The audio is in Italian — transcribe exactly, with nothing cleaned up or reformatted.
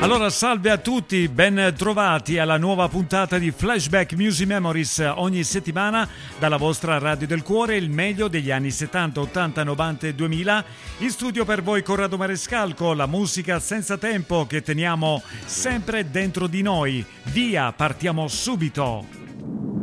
Allora, salve a tutti, ben trovati alla nuova puntata di Flashback Music Memories, ogni settimana dalla vostra Radio del Cuore, il meglio degli anni settanta, ottanta, novanta e duemila. In studio per voi Corrado Marescalco, la musica senza tempo che teniamo sempre dentro di noi. Via, partiamo subito!